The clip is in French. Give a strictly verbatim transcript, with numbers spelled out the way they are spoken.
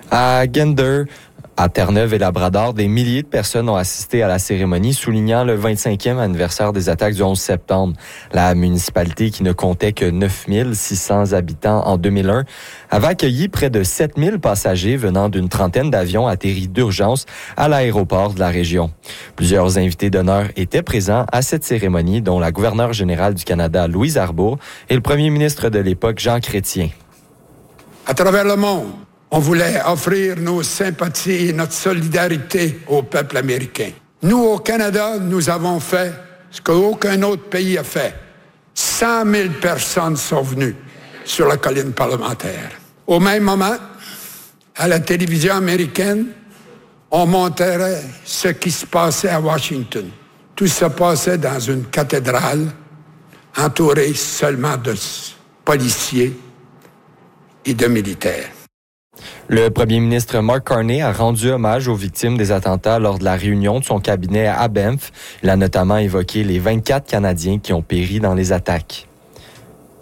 À Gander, à Terre-Neuve et Labrador, des milliers de personnes ont assisté à la cérémonie soulignant le vingt-cinquième anniversaire des attaques du onze septembre. La municipalité, qui ne comptait que neuf mille six cents habitants en deux mille un, avait accueilli près de sept mille passagers venant d'une trentaine d'avions atterris d'urgence à l'aéroport de la région. Plusieurs invités d'honneur étaient présents à cette cérémonie, dont la gouverneure générale du Canada, Louise Arbour, et le premier ministre de l'époque, Jean Chrétien. À travers le monde, on voulait offrir nos sympathies et notre solidarité au peuple américain. Nous, au Canada, nous avons fait ce qu'aucun autre pays a fait. cent mille personnes sont venues sur la colline parlementaire. Au même moment, à la télévision américaine, on montrait ce qui se passait à Washington. Tout se passait dans une cathédrale entourée seulement de policiers et de militaires. Le premier ministre Mark Carney a rendu hommage aux victimes des attentats lors de la réunion de son cabinet à Banff. Il a notamment évoqué les vingt-quatre Canadiens qui ont péri dans les attaques.